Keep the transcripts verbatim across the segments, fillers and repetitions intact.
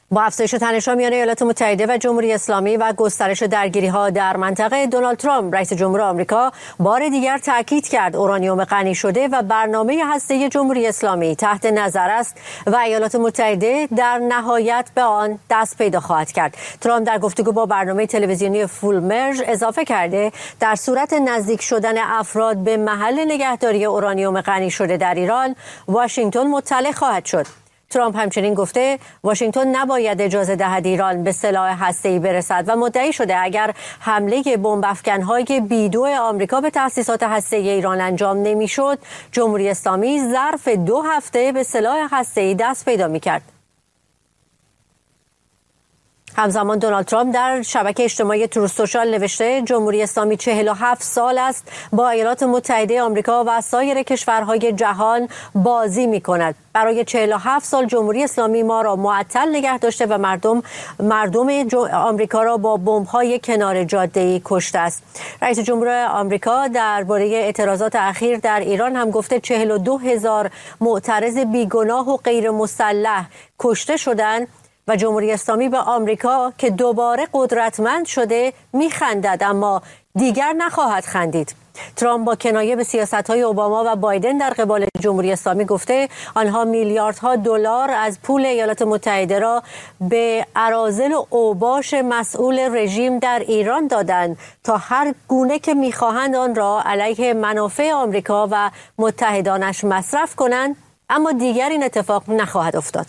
با افزایش تنش‌ها میان ایالات متحده و جمهوری اسلامی و گسترش درگیری‌ها در منطقه، دونالد ترامپ رئیس جمهور آمریکا بار دیگر تاکید کرد اورانیوم غنی شده و برنامه هسته‌ای جمهوری اسلامی تحت نظر است و ایالات متحده در نهایت به آن دست پیدا خواهد کرد. ترامپ در گفتگو با برنامه تلویزیونی فول مرج اضافه کرده در صورت نزدیک شدن افراد به محل نگهداری اورانیوم غنی شده در ایران، واشنگتن مطلع خواهد شد. ترامپ همچنین گفته واشنگتن نباید اجازه دهد ایران به سلاح هسته‌ای برسد و مدعی شده اگر حمله بمب افکن‌های بیدو آمریکا به تأسیسات هسته‌ای ایران انجام نمی‌شد، جمهوری اسلامی ظرف دو هفته به سلاح هسته‌ای دست پیدا می‌کرد. همزمان دونالد ترامپ در شبکه اجتماعی تروث سوشال نوشته جمهوری اسلامی چهل و هفت سال است با ایالات متحده آمریکا و سایر کشورهای جهان بازی می‌کند. برای چهل و هفت سال جمهوری اسلامی ما را معطل نگه داشته و مردم مردم آمریکا را با بمب‌های کنار جاده‌ای کشته است. رئیس جمهور آمریکا درباره اعتراضات اخیر در ایران هم گفته چهل و دو هزار معترض بیگناه و غیر مسلح کشته شدند و جمهوری اسلامی به آمریکا که دوباره قدرتمند شده میخندد، اما دیگر نخواهد خندید. ترامپ با کنایه به سیاست‌های اوباما و بایدن در قبال جمهوری اسلامی گفته آنها میلیاردها دلار از پول ایالات متحده را به اراذل و اوباش مسئول رژیم در ایران دادند تا هر گونه که میخواهند آن را علیه منافع آمریکا و متحدانش مصرف کنند، اما دیگر این اتفاق نخواهد افتاد.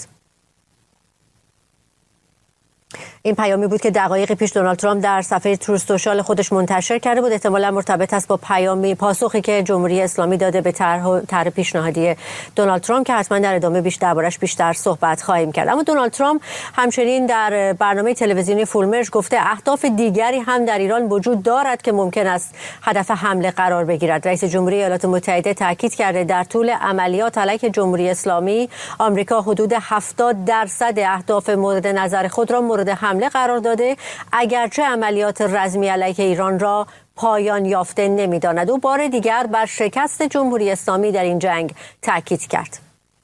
این پیامی بود که دقایقی پیش دونالد ترامپ در صفحه تروث سوشال خودش منتشر کرده بود. احتمالاً مرتبط است با پیامی پاسخی که جمهوری اسلامی داده به طرح طرح پیشنهادی دونالد ترامپ که حتما در ادامه بیشتر دربارش بیشتر صحبت خواهیم کرد. اما دونالد ترامپ همچنین در برنامه تلویزیونی فول مرج گفته اهداف دیگری هم در ایران وجود دارد که ممکن است هدف حمله قرار بگیرد. رئیس جمهوری ایالات متحده تاکید کرده در طول عملیات علیه جمهوری اسلامی آمریکا حدود هفتاد درصد اهداف مورد نظر خود را مورد حمله قرار داده، اگرچه عملیات رزمی علیه ایران را پایان یافته نمی‌داند. او بار دیگر بر شکست جمهوری اسلامی در این جنگ تاکید کرد.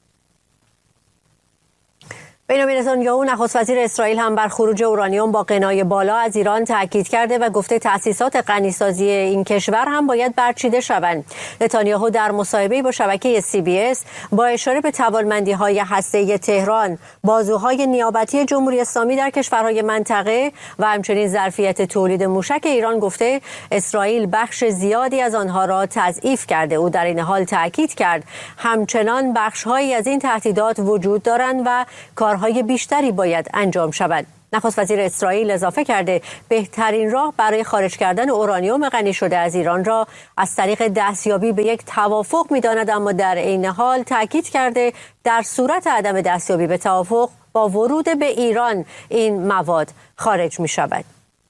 بنیامین نتانیاهو نخست وزیر اسرائیل هم بر خروج اورانیوم با غنای بالا از ایران تاکید کرده و گفته تأسیسات غنیسازی این کشور هم باید برچیده شوند. نتانیاهو در مصاحبه‌ای با شبکه سی بی اس با اشاره به توانمندی‌های هسته‌ای تهران، بازوهای نیابتی جمهوری اسلامی در کشورهای منطقه و همچنین ظرفیت تولید موشک ایران گفته اسرائیل بخش زیادی از آنها را تضعیف کرده. او در این حال تاکید کرد همچنان بخش‌هایی از این تهدیدات وجود دارند و کارهای بیشتری باید انجام شود. نخست وزیر اسرائیل اضافه کرده بهترین راه برای خارج کردن اورانیوم غنی شده از ایران را از طریق دستیابی به یک توافق می‌داند، اما در عین حال تاکید کرده در صورت عدم دستیابی به توافق با ورود به ایران این مواد خارج می‌شود.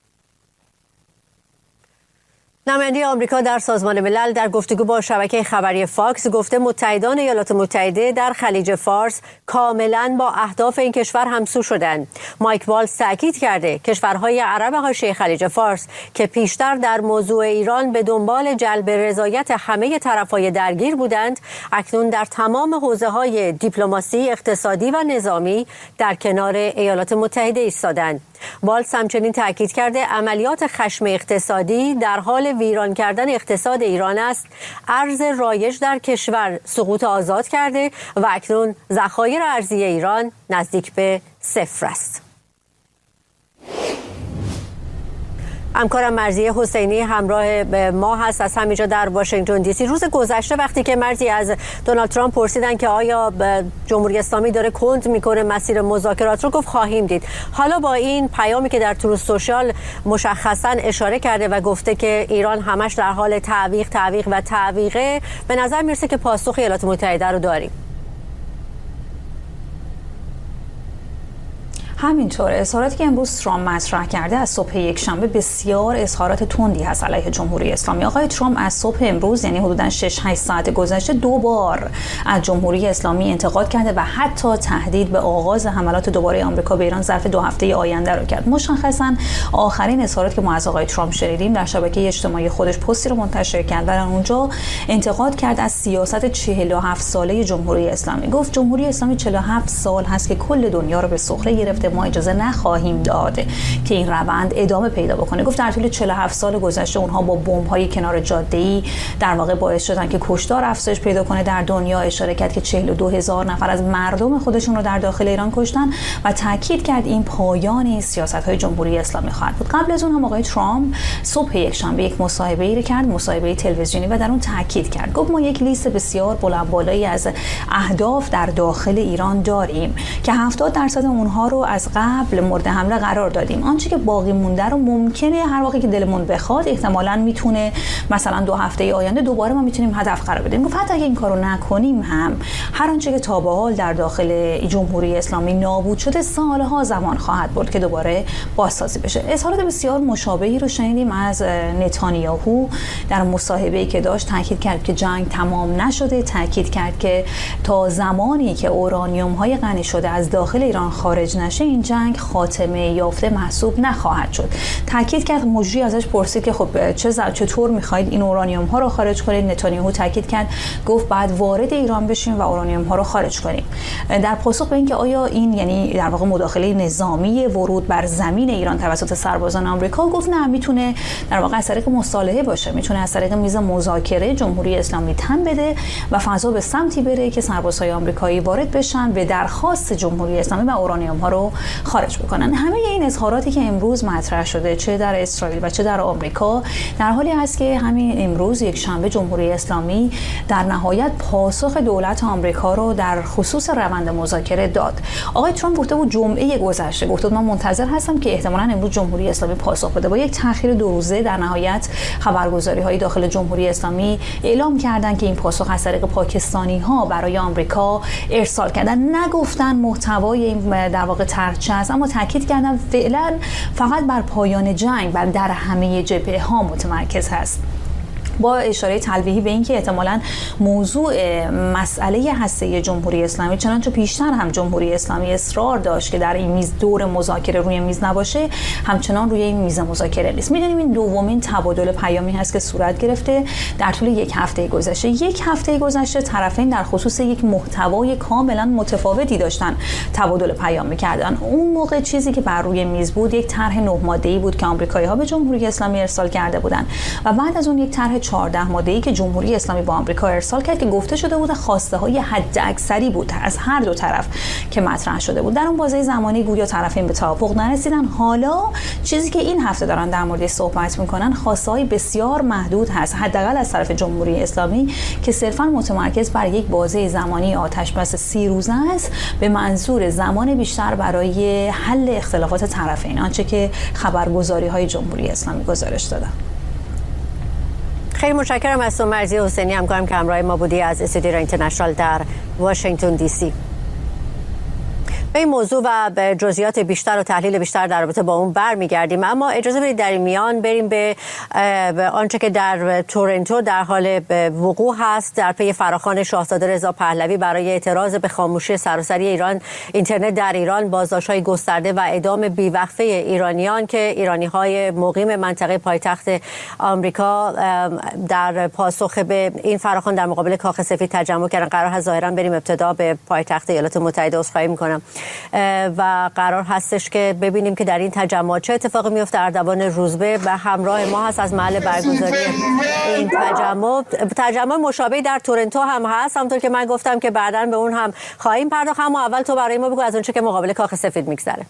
نماینده آمریکا در سازمان ملل در گفتگو با شبکه خبری فاکس گفته متحدان ایالات متحده در خلیج فارس کاملا با اهداف این کشور همسو شدند. مایک والز تاکید کرده کشورهای عرب حاشیه خلیج فارس که پیشتر در موضوع ایران به دنبال جلب رضایت همه طرفهای درگیر بودند، اکنون در تمام حوزه‌های دیپلماسی، اقتصادی و نظامی در کنار ایالات متحده ایستادند. والز همچنین تاکید کرده عملیات خشم اقتصادی در حال ویران کردن اقتصاد ایران است. ارز رایج در کشور سقوط آزاد کرده و اکنون ذخایر ارزی ایران نزدیک به صفر است. همکارم مرضیه حسینی همراه ما هست از همینجا در واشنگتن دی سی. روز گذشته وقتی که مرضی از دونالد ترامپ پرسیدن که آیا جمهوری اسلامی داره کند میکنه مسیر مذاکرات رو، گفت خواهیم دید. حالا با این پیامی که در تروث سوشال مشخصا اشاره کرده و گفته که ایران همش در حال تعویق تعویق و تعویقه، به نظر میرسه که پاسخ ایالات متحده رو داریم. همینطور اظهاراتی که امروز ترامپ مطرح کرده از صبح یکشنبه بسیار اظهارات تندی هست علیه جمهوری اسلامی. آقای ترامپ از صبح امروز یعنی حدوداً شش هشت ساعت گذشته دو بار از جمهوری اسلامی انتقاد کرده و حتی تهدید به آغاز حملات دوباره آمریکا به ایران ظرف دو هفته آینده رو کرد. مشخصاً آخرین اظهارات که ما از آقای ترامپ شنیدیم در شبکه اجتماعی خودش پستی رو منتشر کرد و در اونجا انتقاد کرد از سیاست چهل و هفت ساله جمهوری اسلامی. گفت جمهوری اسلامی چهل و هفت سال هست که کل دنیا رو به سخره گرفته ما اجازه نخواهیم داد که این روند ادامه پیدا بکنه. گفت در طول چهل و هفت سال گذشته اونها با بمب‌های کنار جاده‌ای در واقع باعث شدن که کشتار افزایش پیدا کنه در دنیا. اشاره کرد که چهل و دو هزار نفر از مردم خودشون رو در داخل ایران کشتن و تاکید کرد این پایان سیاست‌های جمهوری اسلامی خواهد بود. قبل از اون هم آقای ترامپ صبح یکشنبه یک مصاحبه‌ای را کرد، مصاحبه تلویزیونی، و در اون تاکید کرد. گفت ما یک لیست بسیار بلند بالایی از اهداف در داخل ایران داریم که هفتاد درصد اونها رو از قبل مورد حمله قرار دادیم. آنچه که باقی مونده رو ممکنه هر وقتی که دلمون بخواد احتمالاً میتونه مثلا دو هفته آینده دوباره ما میتونیم هدف قرار بدیم. گفت حتی اگه این کارو نکنیم هم هر آنچه که تا به حال در داخل جمهوری اسلامی نابود شده سالها زمان خواهد برد که دوباره بازسازی بشه. اظهارات بسیار مشابهی رو شنیدیم از نتانیاهو در مصاحبه‌ای که داشت. تاکید کرد که جنگ تمام نشده، تاکید کرد که تا زمانی که اورانیوم های غنی شده از داخل ایران خارج نشه این جنگ خاتمه یافته محسوب نخواهد شد. تاکید کرد، مجری ازش پرسید که خب چه چطور می‌خواید این اورانیوم ها رو خارج کنید؟ نتانیاهو تاکید کرد، گفت بعد وارد ایران بشیم و اورانیوم ها رو خارج کنیم. در پاسخ به اینکه آیا این یعنی در واقع مداخله نظامی ورود بر زمین ایران توسط سربازان آمریکا، گفت نه، میتونه در واقع از طریق مصالحه باشه، میتونه از طریق میز مذاکره جمهوری اسلامی تن بده و فضا به سمتی بره که سربازهای آمریکایی وارد بشن، به درخواست جمهوری اسلامی و اورانیوم ها رو خارج بکنن. همه این اظهاراتی که امروز مطرح شده چه در اسرائیل و چه در آمریکا در حالی است که همین امروز یک شنبه جمهوری اسلامی در نهایت پاسخ دولت آمریکا رو در خصوص روند مذاکره داد. آقای ترامپ گفته بود جمعه گذشته، گفته بود من منتظر هستم که احتمالاً امروز جمهوری اسلامی پاسخ بده. با یک تأخیر دو روزه در نهایت خبرگزاری‌های داخل جمهوری اسلامی اعلام کردند که این پاسخ از طریق پاکستانی‌ها برای آمریکا ارسال کردن. نگفتن محتوای این در واقع طرح چه است، اما تاکید کردن فعلا فقط بر پایان جنگ بر در همه جبهه‌ها متمرکز هست، با اشاره تلویحی به اینکه احتمالاً موضوع مسئله هسته جمهوری اسلامی، چنانچه پیشتر هم جمهوری اسلامی اصرار داشت که در این میز دور مذاکره روی میز نباشه، همچنان روی این میز مذاکره نیست. میدونیم این دومین تبادل پیامی هست که صورت گرفته در طول یک هفته گذشته. یک هفته گذشته طرفین در خصوص یک محتوای کاملا متفاوتی داشتن تبادل پیام می‌کردن. اون موقع چیزی که بر روی میز بود یک طرح نه ماده‌ای بود که آمریکایی‌ها به جمهوری اسلامی ارسال کرده بودند و بعد از اون یک طرح چهارده ماده‌ای که جمهوری اسلامی با آمریکا ارسال کرد که گفته شده بود خواسته‌های حداکثری بود از هر دو طرف که مطرح شده بود. در اون بازه زمانی گویا طرفین به توافق نرسیدن. حالا چیزی که این هفته دارن در موردش صحبت میکنن خواسته‌های بسیار محدود هست، حداقل از طرف جمهوری اسلامی، که صرفاً متمرکز بر یک بازه زمانی آتش بس سی روزه است به منظور زمان بیشتر برای حل اختلافات طرفین، آنچه که خبرگزاری‌های جمهوری اسلامی گزارش دادن. خیلی متشکرم از تو مرضی حسینی، همکارم که همراه ما بودی از استودیو اینترنشنال در واشنگتن دی سی. به این موضوع و به جزئیات بیشتر و تحلیل بیشتر در رابطه با اون برمیگردیم، اما اجازه بدید در این میان بریم به آنچه که در تورنتو در حال وقوع هست در پی فراخوان شاهزاده رضا پهلوی برای اعتراض به خاموشی سراسری ایران اینترنت در ایران، بازداشت‌های گسترده و اعدام بیوقفه ایرانیان که ایرانی‌های مقیم منطقه پایتخت آمریکا در پاسخ به این فراخوان در مقابل کاخ سفید تجمع کردن. قرار هست ظاهراً بریم ابتدا به پایتخت ایالات متحده. عذرخواهی می‌کنم و قرار هستش که ببینیم که در این تجمعات چه اتفاقی میفته. اردوان روزبه و همراه ما هست از محل برگزاری این تجمع. تجمع مشابهی در تورنتو هم هست، همونطور که من گفتم که بعداً به اون هم خواهیم پرداخت. اما اول تو برای ما بگو از اونچه که مقابل کاخ سفید میگذره.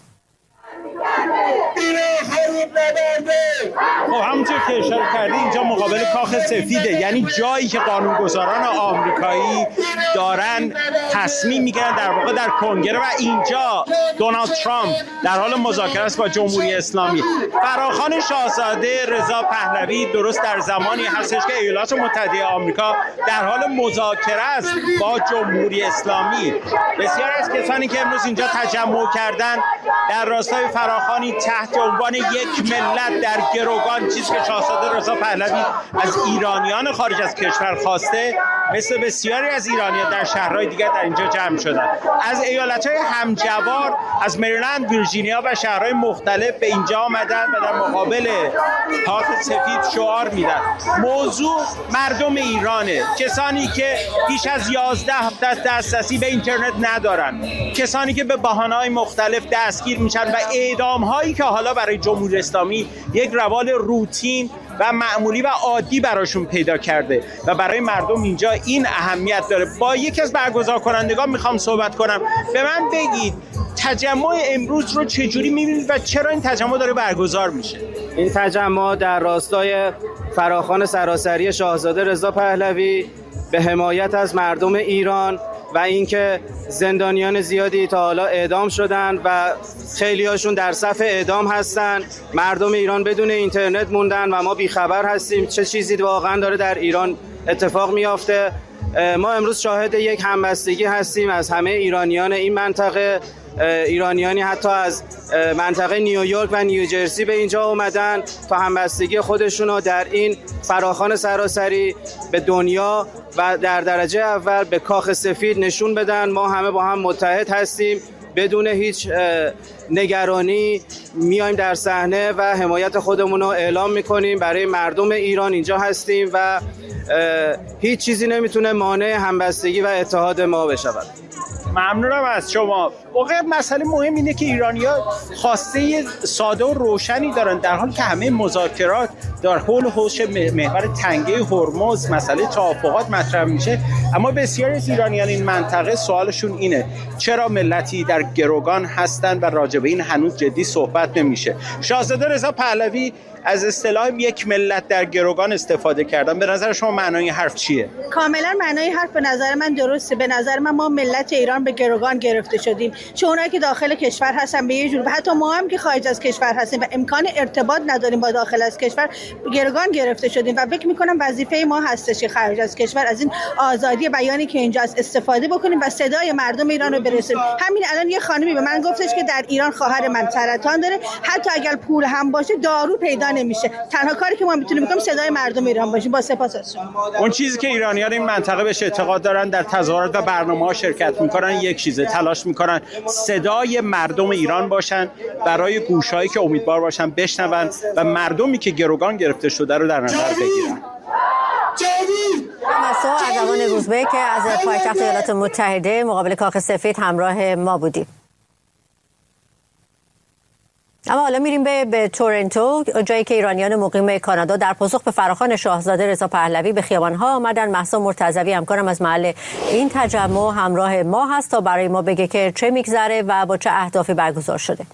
خب همونطور که اشاره کردی اینجا مقابل کاخ سفیده، یعنی جایی که قانونگذاران آمریکایی دارن تصمیم میگیرن در واقع در کنگره، و اینجا دونالد ترامپ در حال مذاکره است با جمهوری اسلامی. فراخوان شاهزاده رضا پهلوی درست در زمانی هستش که ایالات متحده آمریکا در حال مذاکره است با جمهوری اسلامی. بسیار از کسانی که امروز اینجا تجمع کردن در راستای فراخوانی تحت عنوان یک ملت در گروگان، چیزی که شاهزاده رضا پهلوی از ایرانیان خارج از کشور خواسته، مثل بسیاری از ایرانیان در شهرهای دیگر در اینجا جمع شدن. از ایالت‌های همجوار، از مریلند، ویرجینیا و شهرهای مختلف به اینجا آمدن و در مقابل کاخ سفید شعار میدن. موضوع مردم ایرانه، کسانی که بیش از یازده هفته دسترسی به اینترنت ندارن، کسانی که به بهانه‌های مختلف دستگیر میشن و اعدام‌هایی که حالا برای جمهوری اسلامی یک روال روتین و معمولی و عادی براشون پیدا کرده و برای مردم اینجا این اهمیت داره. با یکی از برگزار کنندگان میخوام صحبت کنم. به من بگید تجمع امروز رو چجوری میبینید و چرا این تجمع داره برگزار میشه؟ این تجمع در راستای فراخوان سراسری شاهزاده رضا پهلوی به حمایت از مردم ایران و اینکه زندانیان زیادی تا حالا اعدام شدن و خیلی هاشون در صف اعدام هستن. مردم ایران بدون اینترنت موندن و ما بیخبر هستیم چه چیزی واقعا داره در ایران اتفاق میافته. ما امروز شاهد یک همبستگی هستیم از همه ایرانیان این منطقه. ایرانیانی حتی از منطقه نیویورک و نیوجرسی به اینجا اومدن تا همبستگی خودشون رو در این فراخوان سراسری به دنیا و در درجه اول به کاخ سفید نشون بدن. ما همه با هم متحد هستیم، بدون هیچ نگرانی میایم در صحنه و حمایت خودمون رو اعلام میکنیم. برای مردم ایران اینجا هستیم و هیچ چیزی نمیتونه مانع همبستگی و اتحاد ما بشود. ممنونم از شما. واقعا مسئله مهم اینه که ایرانی‌ها خواسته ساده و روشنی دارن، در حالی که همه مذاکرات در حول حوش محور تنگه هرمز مسئله توافقات مطرح میشه. اما بسیاری از ایرانیان این منطقه سوالشون اینه چرا ملتی در گروگان هستن و راجع به این هنوز جدی صحبت نمیشه. شاهزاده رضا پهلوی از اصطلاح یک ملت در گروگان استفاده کردن. به نظر شما معنای حرف چیه؟ کاملا معنای حرف به نظر من درسته. به نظر من ما ملت ایران به گروگان گرفته شدیم، چون اونایی که داخل کشور هستن به یه جور و حتی ما هم که خارج از کشور هستیم و امکان ارتباط نداریم با داخل از کشور به گروگان گرفته شدیم و فکر می‌کنم وظیفه ما هستش که خارج از کشور از این آزادی بیانی که اینجاست استفاده بکنیم و صدای مردم ایران رو برسونیم. همین الان یه خانمی به من گفتش که در ایران خواهر من سرطان داره، حتی اگر پول هم باشه دارو پیدا نمیشه. تنها کاری که ما میتونیم بکنیم صدای مردم ایران باشیم. با سپاس از شما. اون چیزی که ایرانیان این منطقه بهش اعتقاد دارن، در تظاهرات و برنامه‌ها شرکت میکنن، یک چیزه، تلاش میکنن صدای مردم ایران باشن، برای گوشهایی که امیدوار باشن بشنون و مردمی که گروگان گرفته شده رو در نظر بگیرن. مسا اردوان روزبه که از پایتخت ایالات متحده مقابل کاخ سفید همراه ما بودیم. اما حالا میریم به, به تورنتو، جایی که ایرانیان مقیم کانادا در پاسخ به فراخوان شاهزاده رضا پهلوی به خیابان‌ها آمدن. مهسا مرتضوی همکارم از محل این تجمع همراه ما هست تا برای ما بگه که چه میگذره و با چه اهدافی برگزار شده.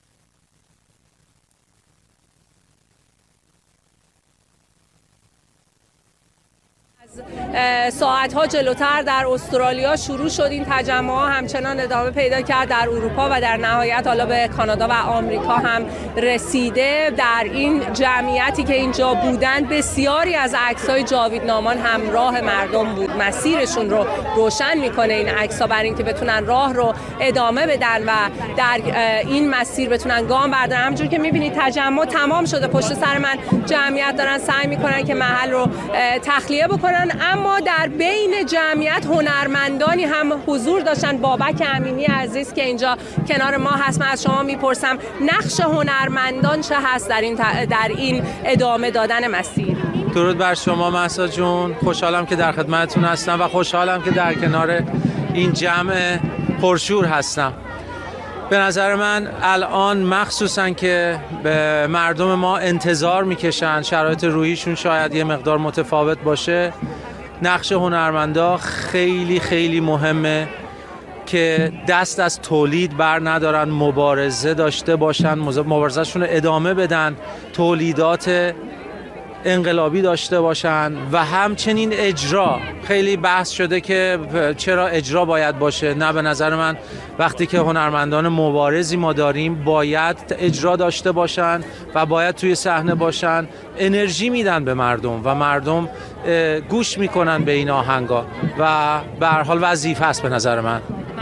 ساعتها جلوتر در استرالیا شروع شد این تجمع ها، همچنان ادامه پیدا کرد در اروپا و در نهایت حالا به کانادا و آمریکا هم رسیده. در این جمعیتی که اینجا بودن بسیاری از عکس‌های جاوید نامان همراه مردم بود. مسیرشون رو روشن میکنه این عکس‌ها برای اینکه بتونن راه رو ادامه بدن و در این مسیر بتونن گام بردارن. همونجور که میبینید تجمع تمام شده، پشت سر من جمعیت دارن سعی میکنن که محل رو تخلیه بکنن. اما در بین جمعیت هنرمندانی هم حضور داشتن. بابک امینی عزیز که اینجا کنار ما هست، من از شما میپرسم نقش هنرمندان چه هست در این در این ادامه دادن مسیر؟ درود بر شما مهسا جون، خوشحالم که در خدمتتون هستم و خوشحالم که در کنار این جمع پرشور هستم. به نظر من الان مخصوصاً که به مردم ما انتظار میکشن، شرایط روحیشون شاید یه مقدار متفاوت باشه، نقش هنرمندا خیلی خیلی مهمه که دست از تولید بر ندارن، مبارزه داشته باشن، مبارزهشون رو ادامه بدن، تولیدات انقلابی داشته باشن و همچنین اجرا. خیلی بحث شده که چرا اجرا باید باشه. نه، به نظر من وقتی که هنرمندان مبارزی ما داریم باید اجرا داشته باشن و باید توی صحنه باشن، انرژی میدن به مردم و مردم گوش میکنن به این آهنگا و به هر حال وظیفه است به نظر من. ممنونم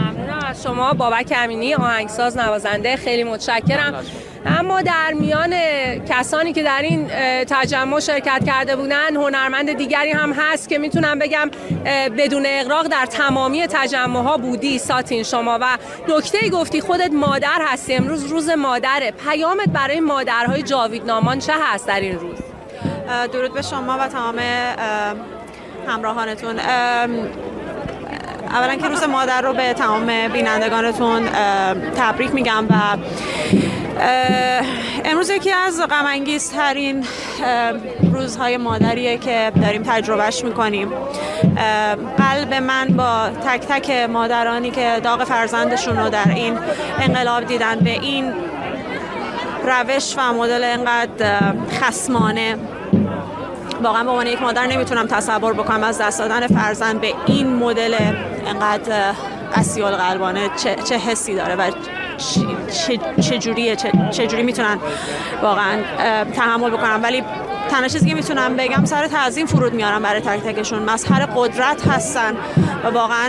از شما بابک امینی، آهنگساز نوازنده، خیلی متشکرم. اما در میان کسانی که در این تجمع شرکت کرده بودن هنرمند دیگری هم هست که میتونم بگم بدون اغراق در تمامی تجمع ها بودی. ساتین، شما و نکته گفتی خودت مادر هستی، امروز روز مادره، پیامت برای مادرهای جاویدنامان چه هست در این روز؟ درود به شما و تمام همراهانتون. اولا که روز مادر رو به تمام بینندگانتون تبریک میگم و امروز یکی از غم انگیزترین روزهای مادریه که داریم تجربهش میکنیم. قلب من با تک تک مادرانی که داغ فرزندشون رو در این انقلاب دیدن به این روش و مدل اینقدر خصمانه، واقعا به عنوان یک مادر نمیتونم تصور بکنم از دست دادن فرزند به این مدل اینقدر قسی القلبانه چه, چه حسی داره و چه, چه جوریه، چه, چه جوری میتونن واقعا تحمل بکنم. ولی تنها چیزی که میتونم بگم سر تعظیم فرود میارم برای تک تکشون، مظهر قدرت هستن و واقعا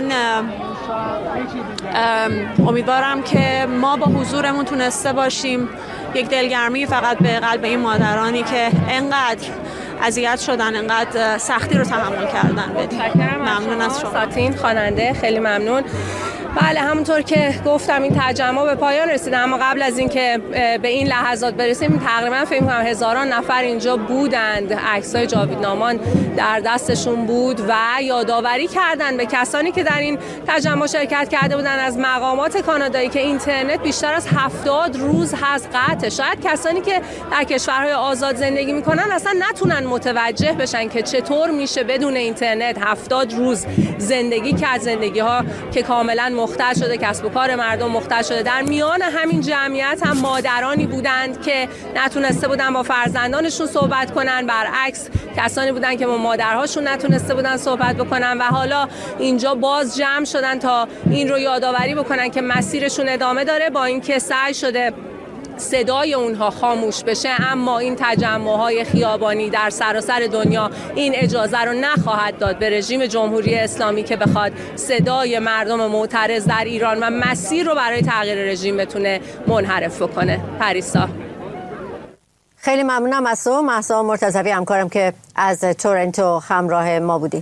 امیدوارم که ما با حضورمون تونسته باشیم یک دلگرمی فقط به قلب این مادرانی که انقدر اذیت شدن، انقدر سختی رو تحمل کردن بدیم. ممنون از شما. ساتین، خواننده، خیلی ممنون. بله، همونطور که گفتم این تجمع به پایان رسیده، اما قبل از اینکه به این لحظات برسیم تقریبا فکر می‌کنم هزاران نفر اینجا بودند، عکسای جاویدنامان در دستشون بود و یادآوری کردن به کسانی که در این تجمع شرکت کرده بودن از مقامات کانادایی که اینترنت بیشتر از هفتاد روز هست قطع. شاید کسانی که در کشورهای آزاد زندگی میکنن اصلا نتونن متوجه بشن که چطور میشه بدون اینترنت هفتاد روز زندگی کرد، زندگی ها که کاملا مختل شده، کسب و کار مردم مختل شده. در میان همین جمعیت هم مادرانی بودند که نتونسته بودن با فرزندانشون صحبت کنن، برعکس کسانی بودن که با مادرهاشون نتونسته بودن صحبت بکنن و حالا اینجا باز جمع شدن تا این رو یادآوری بکنن که مسیرشون ادامه داره، با اینکه سعی شده صدای اونها خاموش بشه، اما این تجمع‌های خیابانی در سراسر دنیا این اجازه رو نخواهد داد به رژیم جمهوری اسلامی که بخواد صدای مردم معترض در ایران و مسیر رو برای تغییر رژیم بتونه منحرف بکنه. پریسا، خیلی ممنونم از تو. مهسا مرتضوی همکارم که از تورنتو همراه ما بودی.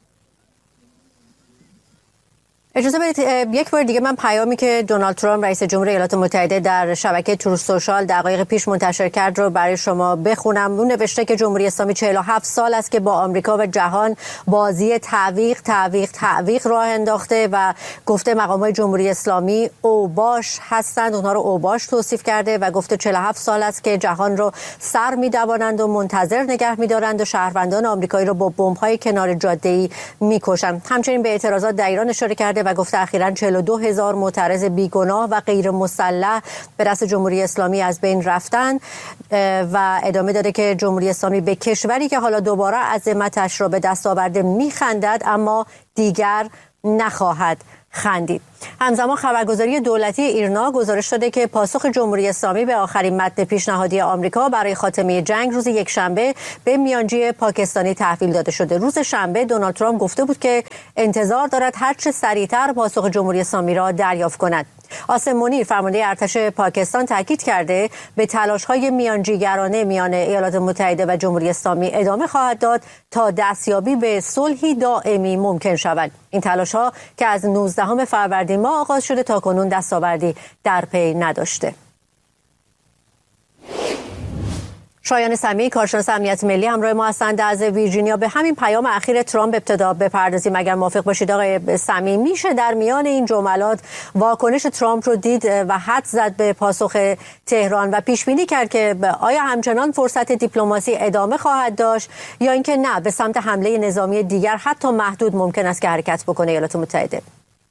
اجازه بدید یک بار دیگه من پیامی که دونالد ترامپ رئیس جمهوری ایالات متحده در شبکه تروث سوشال دقایق پیش منتشر کرد رو برای شما بخونم. اون نوشته که جمهوری اسلامی چهل و هفت سال است که با آمریکا و جهان بازی تعویق تعویق تعویق راه انداخته و گفته مقامات جمهوری اسلامی اوباش هستند، اونها رو اوباش توصیف کرده و گفته چهل و هفت سال است که جهان رو سر می‌دوانند و منتظر نگه می‌دارند و شهروندان آمریکایی رو با بمب‌های کنار جاده‌ای می‌کشند. همچنین به اعتراضات در ایران اشاره کرده و گفته اخیراً چهل و دو هزار معترض بیگناه و غیر مسلح به دست جمهوری اسلامی از بین رفتن و ادامه داده که جمهوری اسلامی به کشوری که حالا دوباره عظمتش را به دست آورده میخندد اما دیگر نخواهد خندید. همزمان خبرگزاری دولتی ایرنا گزارش داده که پاسخ جمهوری اسلامی به آخرین متن پیشنهادی آمریکا برای خاتمه جنگ روز یکشنبه به میانجی پاکستانی تحویل داده شده. روز شنبه دونالد ترامپ گفته بود که انتظار دارد هر چه سریعتر پاسخ جمهوری اسلامی را دریافت کند. آسم منیر فرمانده ارتش پاکستان تاکید کرده به تلاش‌های میانجیگرانه میان ایالات متحده و جمهوری اسلامی ادامه خواهد داد تا دستیابی به صلحی دائمی ممکن شود. این تلاش‌ها که از نوزدهم فروردین ماه آغاز شده تا کنون دستاوردی در پی نداشته. شایان سمیعی کارشناس امنیت ملی همراه ما هستند از ویرجینیا. به همین پیام اخیر ترامپ ابتدا بپردازیم اگر موافق باشید آقای سمیعی. میشه در میان این جملات واکنش ترامپ رو دید و حد زد به پاسخ تهران و پیش بینی کرد که آیا همچنان فرصت دیپلماسی ادامه خواهد داشت یا اینکه نه به سمت حمله نظامی دیگر حتی محدود ممکن است که حرکت بکنه ایالات متحده؟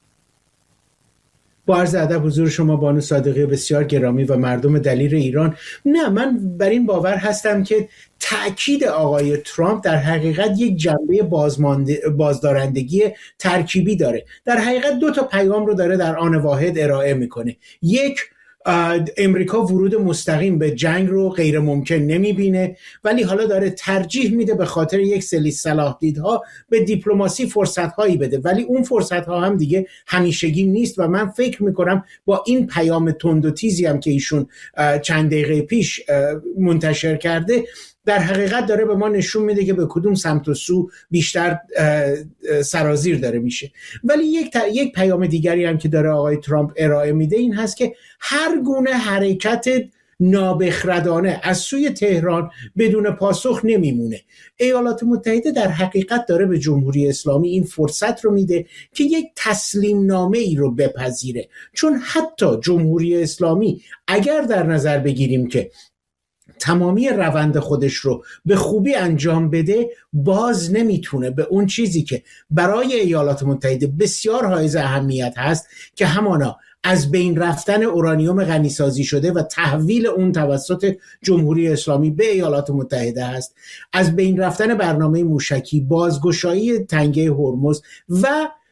با عرض ادب حضور شما بانو صادقی بسیار گرامی و مردم دلیر ایران، نه من بر این باور هستم که تأکید آقای ترامپ در حقیقت یک جنبه بازدارندگی ترکیبی داره. در حقیقت دو تا پیام رو داره در آن واحد ارائه میکنه. یک، امریکا ورود مستقیم به جنگ رو غیر ممکن نمیبینه، ولی حالا داره ترجیح میده به خاطر یک سری صلاح دیدها به دیپلماسی فرصت هایی بده، ولی اون فرصت ها هم دیگه همیشگی نیست و من فکر میکنم با این پیام تند و تیزی هم که ایشون چند دقیقه پیش منتشر کرده در حقیقت داره به ما نشون میده که به کدوم سمت و سو بیشتر سرازیر داره میشه. ولی یک, یک پیام دیگری هم که داره آقای ترامپ ارائه میده این هست که هر گونه حرکت نابخردانه از سوی تهران بدون پاسخ نمیمونه. ایالات متحده در حقیقت داره به جمهوری اسلامی این فرصت رو میده که یک تسلیم نامه ای رو بپذیره، چون حتی جمهوری اسلامی اگر در نظر بگیریم که تمامی روند خودش رو به خوبی انجام بده، باز نمیتونه به اون چیزی که برای ایالات متحده بسیار حائز اهمیت هست که همانا از بین رفتن اورانیوم غنیسازی شده و تحویل اون توسط جمهوری اسلامی به ایالات متحده هست، از بین رفتن برنامه موشکی، بازگشایی تنگه هرمز و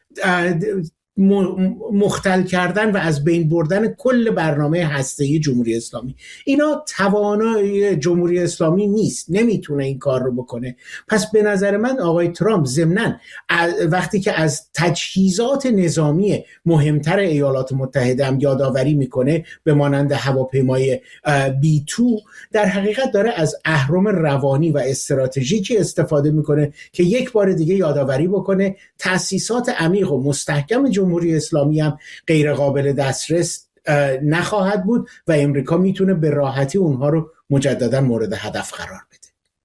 مختل کردن و از بین بردن کل برنامه هسته‌ای جمهوری اسلامی. اینا توانایی جمهوری اسلامی نیست، نمیتونه این کار رو بکنه. پس به نظر من آقای ترامپ ضمناً وقتی که از تجهیزات نظامی مهمتر ایالات متحده هم یادآوری میکنه به مانند هواپیمای بی دو، در حقیقت داره از اهرم روانی و استراتژیکی استفاده میکنه که یک بار دیگه یادآوری بکنه تأسیسات عمیق و مستحکم جمهوری اسلامی هم غیر قابل دسترس نخواهد بود و امریکا میتونه به راحتی اونها رو مجددا مورد هدف قرار بده.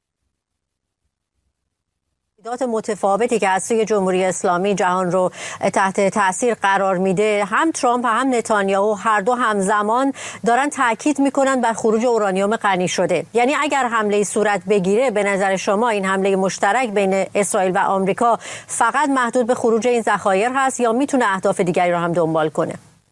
تهدیدات متفاوتی که از سوی جمهوری اسلامی جهان رو تحت تاثیر قرار میده، هم ترامپ و هم نتانیاهو هر دو همزمان دارن تاکید میکنن بر خروج اورانیوم غنی شده. یعنی اگر حمله صورت بگیره، به نظر شما این حمله مشترک بین اسرائیل و آمریکا فقط محدود به خروج این ذخایر هست یا میتونه اهداف دیگری رو هم دنبال کنه؟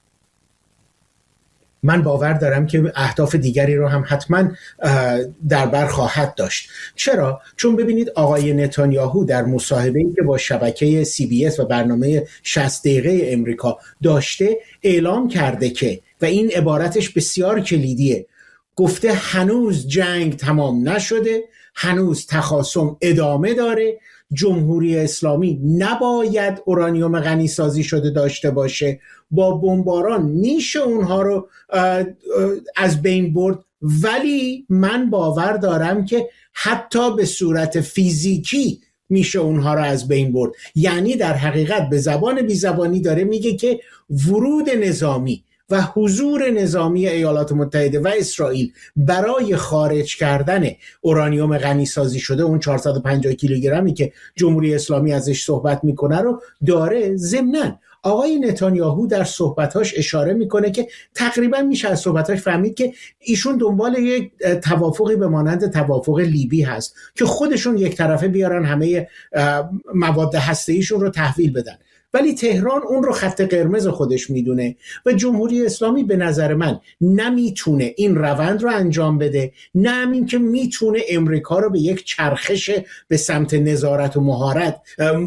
من باور دارم که اهداف دیگری رو هم حتما در بر خواهد داشت. چرا؟ چون ببینید آقای نتانیاهو در مصاحبه‌ای که با شبکه سی بی اس و برنامه شصت دقیقه امریکا داشته اعلام کرده که، و این عبارتش بسیار کلیدیه، گفته هنوز جنگ تمام نشده، هنوز تخاصم ادامه داره، جمهوری اسلامی نباید اورانیوم غنی سازی شده داشته باشه، با بمباران میشه اونها رو از بین برد، ولی من باور دارم که حتی به صورت فیزیکی میشه اونها رو از بین برد. یعنی در حقیقت به زبان بی زبانی داره میگه که ورود نظامی و حضور نظامی ایالات متحده و اسرائیل برای خارج کردن اورانیوم غنی سازی شده، اون چهارصد و پنجاه کیلوگرمی که جمهوری اسلامی ازش صحبت میکنه، رو داره. ضمناً آقای نتانیاهو در صحبتاش اشاره میکنه که تقریبا میشه از صحبتاش فهمید که ایشون دنبال یک توافقی به مانند توافق لیبی هست که خودشون یک طرفه بیارن همه مواد هسته‌ایشون رو تحویل بدن، ولی تهران اون رو خط قرمز خودش میدونه و جمهوری اسلامی به نظر من نمیتونه این روند رو انجام بده، نه همین که میتونه امریکا رو به یک چرخش به سمت نظارت و مهارت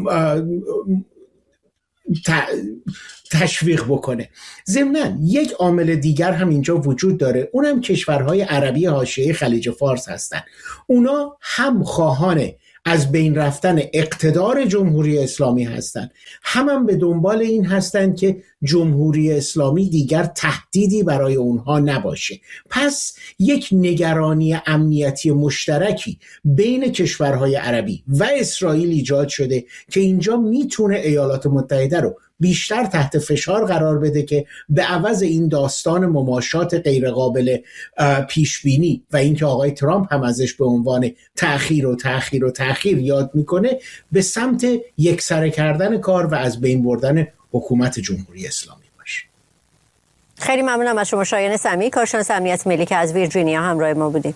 تشویق بکنه. ضمناً یک عامل دیگر هم اینجا وجود داره، اونم کشورهای عربی حاشیه خلیج فارس هستن. اونا هم خواهان از بین رفتن اقتدار جمهوری اسلامی هستند، هم هم به دنبال این هستند که جمهوری اسلامی دیگر تهدیدی برای اونها نباشه. پس یک نگرانی امنیتی مشترکی بین کشورهای عربی و اسرائیل ایجاد شده که اینجا میتونه ایالات متحده رو بیشتر تحت فشار قرار بده که به عوض این داستان مماشات غیرقابل پیشبینی و اینکه آقای ترامپ هم ازش به عنوان تأخیر و تأخیر و تأخیر یاد میکنه، به سمت یکسره کردن کار و از بین بردن حکومت جمهوری اسلامی باشه. خیلی ممنونم از شما شایان سمی، کارشناس امنیت ملی که از ویرجینیا همراه ما بودید.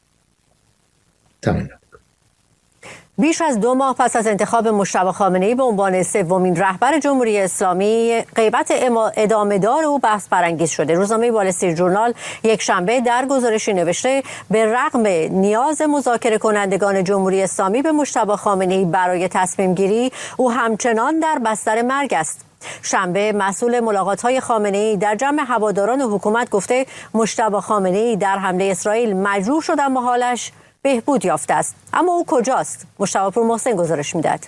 تمام. بیش از دو ماه پس از انتخاب مجتبی خامنه‌ای به عنوان سومین رهبر جمهوری اسلامی، غیبت ادامه دار او بحث برانگیز شده. روزنامه وال استریت ژورنال یک شنبه در گزارشی نوشته به رغم نیاز مذاکره کنندگان جمهوری اسلامی به مجتبی خامنه‌ای برای تصمیم گیری، او همچنان در بستر مرگ است. شنبه مسئول ملاقات‌های خامنه‌ای در جمع هواداران حکومت گفته مجتبی خامنه‌ای در حمله اسرائیل مجروح شد اما حالش بهبود یافته است. اما او کجاست؟ مجتبی پور محسن گزارش می‌دهد.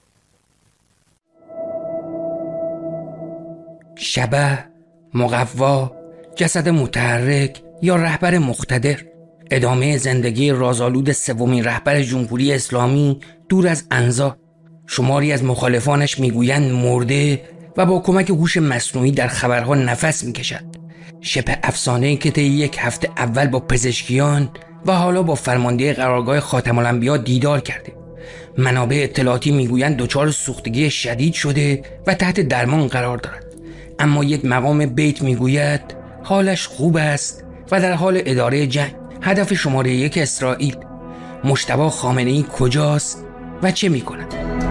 شبح، مقوا، جسد متحرک یا رهبر مقتدر، ادامه زندگی رازآلود سومین رهبر جمهوری اسلامی دور از انظار. شماری از مخالفانش میگویند مرده و با کمک هوش مصنوعی در خبرها نفس میکشد. شبه افسانه‌ای که طی یک هفته اول با پزشکیان و حالا با فرمانده قرارگاه خاتم الانبیا دیدار کرده. منابع اطلاعاتی میگویند دچار سوختگی شدید شده و تحت درمان قرار دارد. اما یک مقام بیت میگوید حالش خوب است و در حال اداره جنگ. هدف شماره یک اسرائیل. مجتبی خامنه‌ای کجاست و چه میکند؟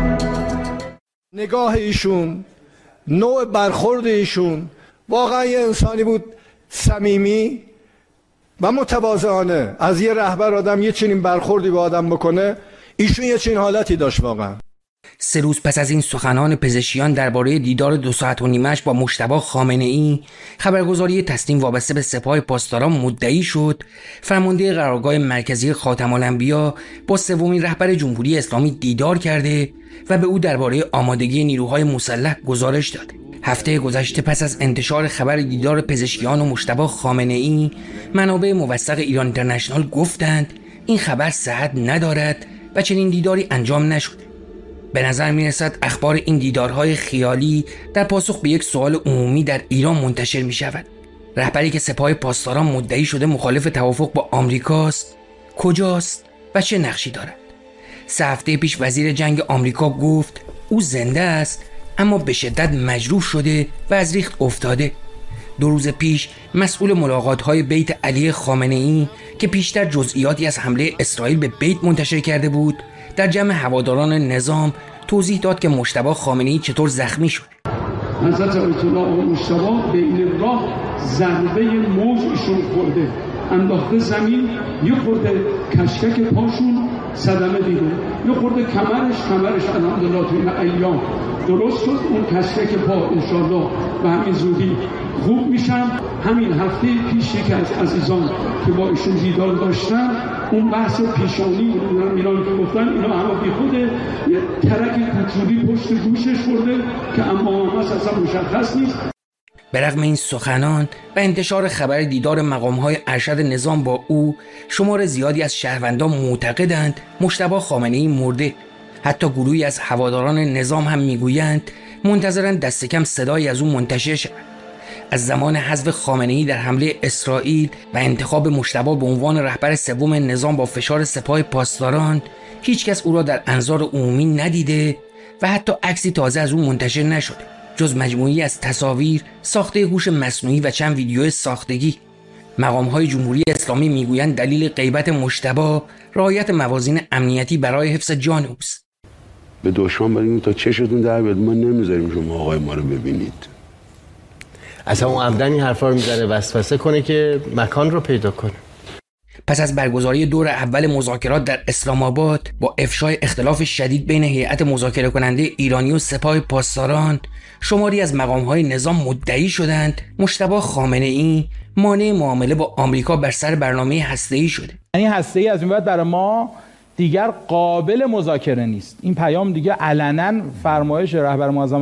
نگاه ایشون، نوع برخورد ایشون واقعا یه انسانی بود صمیمی و متواضعانه. از یه رهبر آدم یه چنین برخوردی با آدم بکنه، ایشون یه چنین حالتی داشت واقعا. سه روز پس از این سخنان پزشکیان درباره دیدار دو ساعت و نیمه‌اش با مجتبی خامنه‌ای، خبرگزاری تسنیم وابسته به سپاه پاسداران مدعی شد فرمانده قرارگاه مرکزی خاتم الانبیا با سومین رهبر جمهوری اسلامی دیدار کرده و به او درباره آمادگی نیروهای مسلح گزارش داده. هفته گذشته پس از انتشار خبر دیدار پزشکیان و مجتبی خامنه‌ای، منابع موثق ایران اینترنشنال گفتند این خبر صحت ندارد و چنین دیداری انجام نشد. به نظر می رسد اخبار این دیدارهای خیالی در پاسخ به یک سوال عمومی در ایران منتشر می شود. رهبری که سپاه پاسداران مدعی شده مخالف توافق با آمریکاست، کجاست و چه نقشی دارد؟ سه هفته پیش وزیر جنگ آمریکا گفت او زنده است اما به شدت مجروح شده و از ریخت افتاده. دو روز پیش مسئول ملاقات‌های بیت علی خامنه‌ای که پیشتر جزئیاتی از حمله اسرائیل به بیت منتشر کرده بود، در جمع هواداران نظام توضیح داد که مجتبی خامنه‌ای چطور زخمی شد. حضرت آیت الله مجتبی به این راه ضربه موج ایشون خورده، انداخته زمین، یه خورده کشکک پاشون صدمه دیده، یه خورده کمرش کمرش الحمدلله تو این ایام درست شد. اون کشکک پا انشالله به همین زودی خوب میشن. همین هفته پیش یکی از عزیزان که با ایشون دیدار داشتن، اون بحث پیشانی ایران که گفتن اینا همه بی خوده، یه ترک کوچولی پشت گوشش خورده که اما همه اصلا مشخص نیست. به رغم این سخنان و انتشار خبر دیدار مقام‌های ارشد نظام با او، شمار زیادی از شهروندان معتقدند مجتبی خامنه‌ای مرده. حتی گروهی از هواداران نظام هم میگویند منتظرند دست کم صدایی از او منتشر شود. از زمان حذف خامنه‌ای در حمله اسرائیل و انتخاب مجتبی به عنوان رهبر سوم نظام با فشار سپاه پاسداران، هیچکس او را در انظار عمومی ندیده و حتی عکسی تازه از او منتشر نشده جز مجموعی از تصاویر ساخته هوش مصنوعی و چند ویدیو ساختگی. مقام‌های جمهوری اسلامی میگویند دلیل غیبت مجتبی رعایت موازین امنیتی برای حفظ جان اوست. به دشمن بگیم تا چشتون در بیاد، ما نمیذاریم شما آقای ما رو ببینید. اصلا اون عمدن این حرفا رو میزنه وسوسه کنه که مکان رو پیدا کنه. پس از برگزاری دور اول مذاکرات در اسلام آباد با افشای اختلاف شدید بین هیئت مذاکره کننده ایرانی و سپاه پاسداران، شماری از مقام‌های نظام مدعی شدند مجتبی خامنه‌ای مانع معامله با آمریکا بر سر برنامه هسته‌ای شده. یعنی هسته‌ای از این بعد برای ما دیگر قابل مذاکره نیست. این پیام دیگه علنا فرمایش رهبر معظم